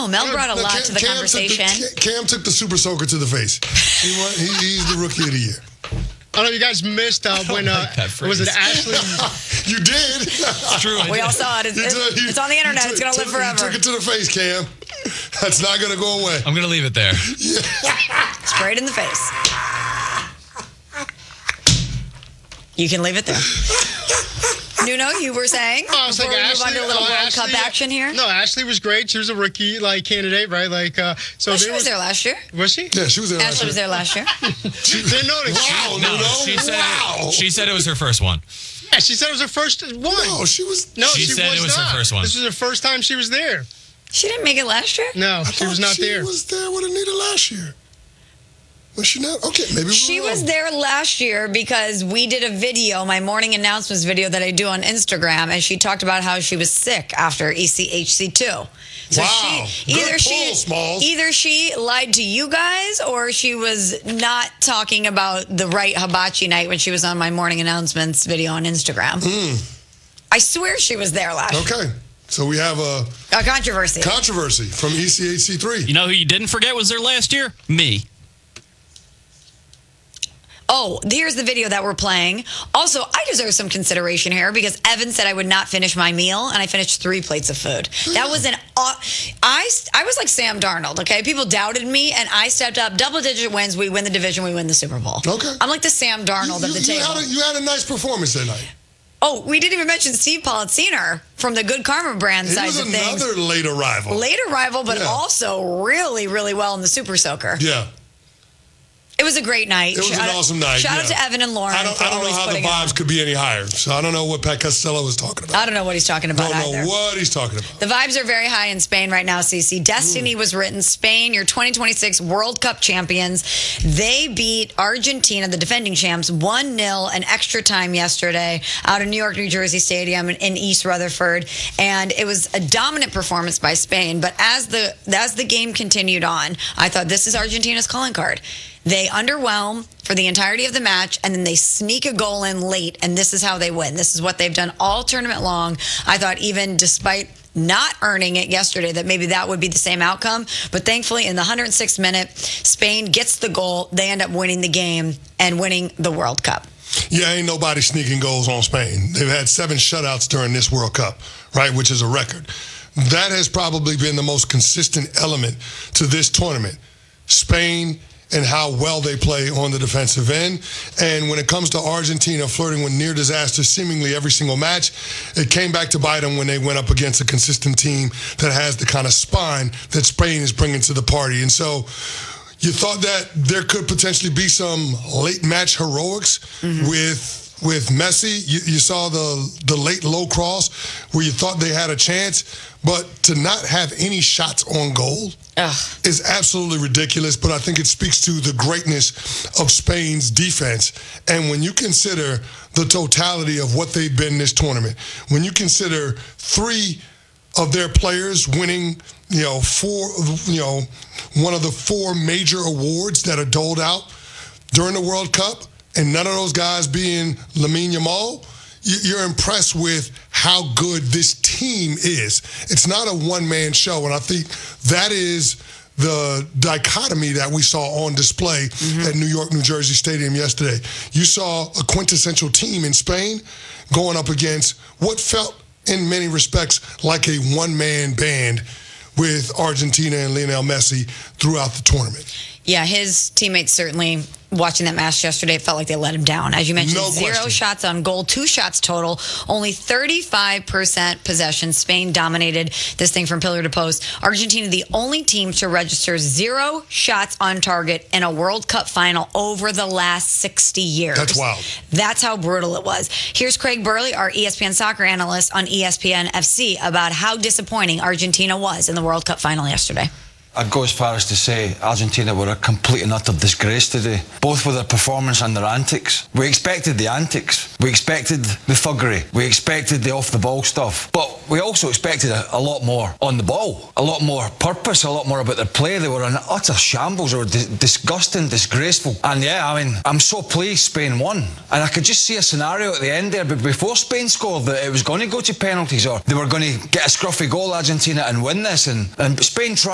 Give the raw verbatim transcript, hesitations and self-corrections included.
know. Mel brought a no, lot Cam, to the Cam conversation. Took the, Cam took the Super Soaker to the face. He won, he, he's the Rookie of the Year. I don't know, you guys missed uh, when, uh, like was it Ashley? You did. It's true. We all saw it. It's, You took- you- it's on the internet. you It's took- going to live took- forever. You took it to the face, Cam. That's not going to go away. I'm going to leave it there. Straight in the face. You can leave it there. Nuno, you were saying Oh, I was before like, we Ashley, move on to a little oh, World Ashley, Cup action here? No, Ashley was great. She was a rookie like candidate, right? Like, uh, so Well, there she was there last year. Was she? Yeah, she was there last Ashley was year. there last year. Didn't notice. Wow, No, Nuno. she said wow. it, she said it was her first one. Yeah, she said it was her first one. No, she was. No, She she, said was it was her not. first one. This was her first time she was there. She didn't make it last year? No, I she was thought not she there. She was there with Anita last year. Was she not? Okay, maybe we're She was wrong. there last year because we did a video, my morning announcements video that I do on Instagram, and she talked about how she was sick after E C H C two. So Wow. she Good either pull, she Smalls. either she lied to you guys or she was not talking about the right hibachi night when she was on my morning announcements video on Instagram. Mm. I swear she was there last year. Okay, so we have a A controversy. controversy from E C H C three. You know who you didn't forget was there last year? Me. Oh, here's the video that we're playing. Also, I deserve some consideration here because Evan said I would not finish my meal, and I finished three plates of food. That was an... Uh, I, I was like Sam Darnold, okay? People doubted me, and I stepped up. Double-digit wins. We win the division. We win the Super Bowl. Okay. I'm like the Sam Darnold You, of the you, table. had a, you had a nice performance that night. Oh, we didn't even mention Steve Politziner from the Good Karma brand He side was of things. another late arrival. Late arrival, but Yeah. also really, really well in the Super Soaker. Yeah. It was a great night. It was shout an out, awesome night. Shout out yeah. to Evan and Lauren. I don't, for I don't know always how the putting it on. vibes could be any higher. So I don't know what Pat Costello was talking about. I don't know what he's talking about I don't know either. what he's talking about. The vibes are very high in Spain right now, Cece. Destiny was written. Spain, your twenty twenty-six World Cup champions. They beat Argentina, the defending champs, one nil in extra time yesterday out of New York, New Jersey Stadium in East Rutherford. And it was a dominant performance by Spain. But as the as the game continued on, I thought this is Argentina's calling card. They underwhelm for the entirety of the match, and then they sneak a goal in late, and this is how they win. This is what they've done all tournament long. I thought even despite not earning it yesterday that maybe that would be the same outcome. But thankfully, in the one hundred sixth minute, Spain gets the goal. They end up winning the game and winning the World Cup. Yeah, ain't nobody sneaking goals on Spain. They've had seven shutouts during this World Cup, right, which is a record. That has probably been the most consistent element to this tournament. Spain and how well they play on the defensive end. And when it comes to Argentina flirting with near disaster seemingly every single match, it came back to bite them when they went up against a consistent team that has the kind of spine that Spain is bringing to the party. And so you thought that there could potentially be some late match heroics mm-hmm. with with Messi. You, you saw the the late low cross where you thought they had a chance, but to not have any shots on goal Ugh. is absolutely ridiculous. But I think it speaks to the greatness of Spain's defense. And when you consider the totality of what they've been this tournament, when you consider three of their players winning, you know, four, you know, one of the four major awards that are doled out during the World Cup, and none of those guys being Lamine Yamal, you're impressed with how good this team is. It's not a one-man show, and I think that is the dichotomy that we saw on display mm-hmm. at New York, New Jersey Stadium yesterday. You saw a quintessential team in Spain going up against what felt in many respects like a one-man band with Argentina and Lionel Messi throughout the tournament. Yeah, his teammates certainly, watching that match yesterday, felt like they let him down. As you mentioned, No zero question. shots on goal, two shots total, only thirty-five percent possession. Spain dominated this thing from pillar to post. Argentina, the only team to register zero shots on target in a World Cup final over the last sixty years. That's wild. That's how brutal it was. Here's Craig Burley, our E S P N soccer analyst on E S P N F C, about how disappointing Argentina was in the World Cup final yesterday. I'd go as far as to say Argentina were a complete and utter disgrace today, both with their performance and their antics. We expected the antics. We expected the thuggery. We expected the off-the-ball stuff. But we also expected a, a lot more on the ball, a lot more purpose, a lot more about their play. They were an utter shambles. They were di- disgusting, disgraceful. And yeah, I mean, I'm so pleased Spain won. And I could just see a scenario at the end there, but before Spain scored, that it was going to go to penalties or they were going to get a scruffy goal, Argentina, and win this. And, and Spain tried.